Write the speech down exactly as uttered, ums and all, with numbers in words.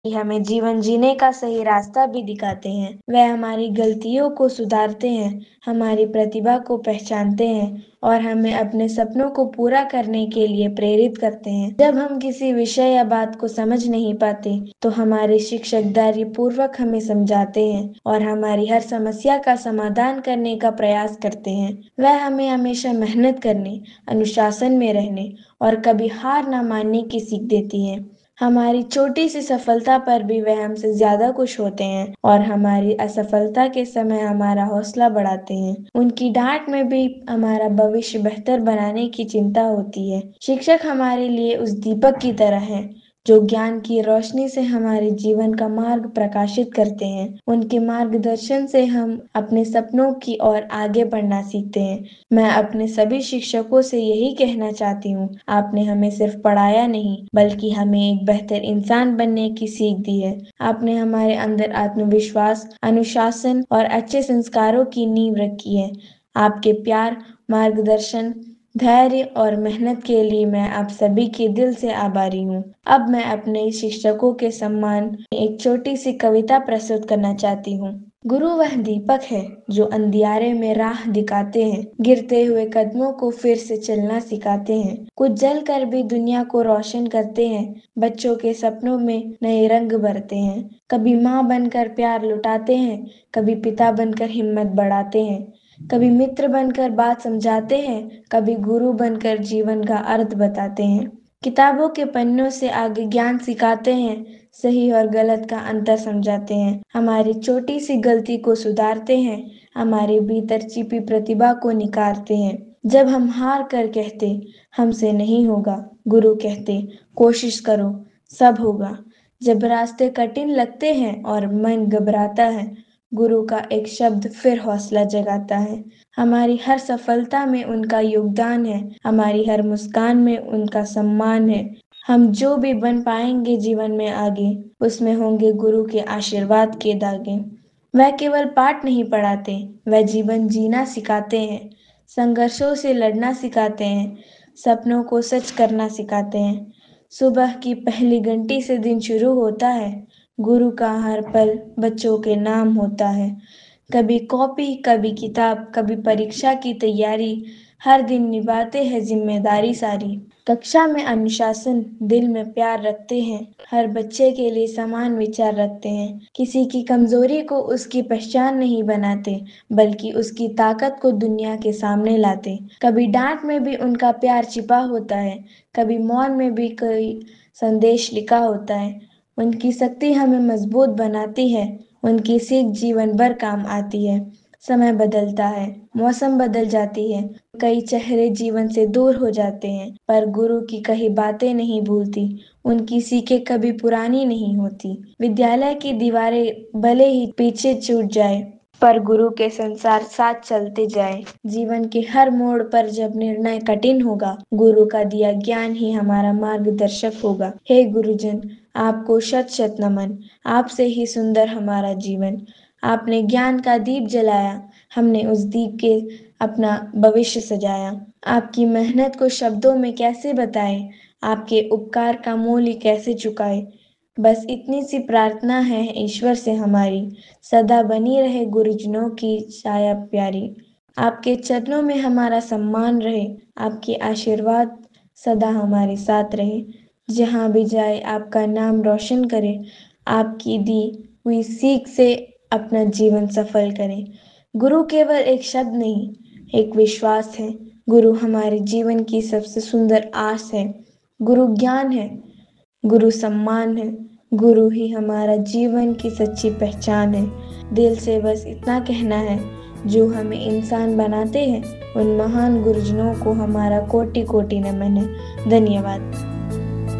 कि हमें जीवन जीने का सही रास्ता भी दिखाते हैं। वह हमारी गलतियों को सुधारते हैं, हमारी प्रतिभा को पहचानते हैं और हमें अपने सपनों को पूरा करने के लिए प्रेरित करते हैं। जब हम किसी विषय या बात को समझ नहीं पाते, तो हमारे शिक्षक धैर्य पूर्वक हमें समझाते हैं और हमारी हर समस्या का समाधान करने का प्रयास करते हैं। वह हमें हमेशा मेहनत करने, अनुशासन में रहने और कभी हार न मानने की सीख देती हैं। हमारी छोटी सी सफलता पर भी वह हमसे ज्यादा खुश होते हैं और हमारी असफलता के समय हमारा हौसला बढ़ाते हैं। उनकी डांट में भी हमारा भविष्य बेहतर बनाने की चिंता होती है। शिक्षक हमारे लिए उस दीपक की तरह हैं, जो ज्ञान की रोशनी से हमारे जीवन का मार्ग प्रकाशित करते हैं। उनके मार्गदर्शन से हम अपने सपनों की ओर आगे बढ़ना सीखते हैं। मैं अपने सभी शिक्षकों से यही कहना चाहती हूँ, आपने हमें सिर्फ पढ़ाया नहीं, बल्कि हमें एक बेहतर इंसान बनने की सीख दी है। आपने हमारे अंदर आत्मविश्वास, अनुशासन और अच्छे संस्कारों की नींव रखी है। आपके प्यार, मार्गदर्शन, धैर्य और मेहनत के लिए मैं आप सभी के दिल से आभारी हूँ। अब मैं अपने शिक्षकों के सम्मान में एक छोटी सी कविता प्रस्तुत करना चाहती हूँ। गुरु वह दीपक है जो अंधियारे में राह दिखाते हैं, गिरते हुए कदमों को फिर से चलना सिखाते हैं, कुछ जल कर भी दुनिया को रोशन करते हैं, बच्चों के सपनों में नए रंग भरते हैं। कभी माँ बनकर प्यार लुटाते हैं, कभी पिता बनकर हिम्मत बढ़ाते हैं, कभी मित्र बनकर बात समझाते हैं, कभी गुरु बनकर जीवन का अर्थ बताते हैं। किताबों के पन्नों से आगे ज्ञान सिखाते हैं, सही और गलत का अंतर समझाते हैं, हमारी छोटी सी गलती को सुधारते हैं, हमारे भीतर छिपी प्रतिभा को निखारते हैं। जब हम हार कर कहते हमसे नहीं होगा, गुरु कहते कोशिश करो, सब होगा। जब रास्ते कठिन लगते हैं और मन घबराता है, गुरु का एक शब्द फिर हौसला जगाता है। हमारी हर सफलता में उनका योगदान है, हमारी हर मुस्कान में उनका सम्मान है। हम जो भी बन पाएंगे जीवन में आगे, उसमें होंगे गुरु के आशीर्वाद के धागे। वह केवल पाठ नहीं पढ़ाते, वह जीवन जीना सिखाते हैं, संघर्षों से लड़ना सिखाते हैं, सपनों को सच करना सिखाते हैं। सुबह की पहली घंटी से दिन शुरू होता है, गुरु का हर पल बच्चों के नाम होता है। कभी कॉपी, कभी किताब, कभी परीक्षा की तैयारी, हर दिन निभाते हैं जिम्मेदारी सारी। कक्षा में अनुशासन, दिल में प्यार रखते हैं, हर बच्चे के लिए समान विचार रखते हैं। किसी की कमजोरी को उसकी पहचान नहीं बनाते, बल्कि उसकी ताकत को दुनिया के सामने लाते। कभी डांट में भी उनका प्यार छिपा होता है, कभी मौन में भी कोई संदेश लिखा होता है। उनकी शक्ति हमें मजबूत बनाती है, उनकी सीख जीवन भर काम आती है। समय बदलता है, मौसम बदल जाती है, कई चेहरे जीवन से दूर हो जाते हैं, पर गुरु की कही बातें नहीं भूलती, उनकी सीखें कभी पुरानी नहीं होती। विद्यालय की दीवारें भले ही पीछे छूट जाए, पर गुरु के संसार साथ चलते जाए। जीवन के हर मोड़ पर जब निर्णय कठिन होगा, गुरु का दिया ज्ञान ही हमारा मार्गदर्शक होगा। हे गुरुजन, आपको शत शत नमन। आपसे ही सुंदर हमारा जीवन। आपने ज्ञान का दीप जलाया, हमने उस दीप के अपना भविष्य सजाया। आपकी मेहनत को शब्दों में कैसे बताएं, आपके उपकार का मूल्य कैसे चुकाए। बस इतनी सी प्रार्थना है ईश्वर से हमारी, सदा बनी रहे गुरुजनों की छाया प्यारी। आपके चरणों में हमारा सम्मान रहे, आपके आशीर्वाद सदा हमारे साथ रहे। जहाँ भी जाए आपका नाम रोशन करे, आपकी दी हुई सीख से अपना जीवन सफल करें। गुरु केवल एक शब्द नहीं, एक विश्वास है। गुरु हमारे जीवन की सबसे सुंदर आस है। गुरु ज्ञान है, गुरु सम्मान है, गुरु ही हमारा जीवन की सच्ची पहचान है। दिल से बस इतना कहना है, जो हमें इंसान बनाते हैं, उन महान गुरुजनों को हमारा कोटि कोटि नमन है। धन्यवाद।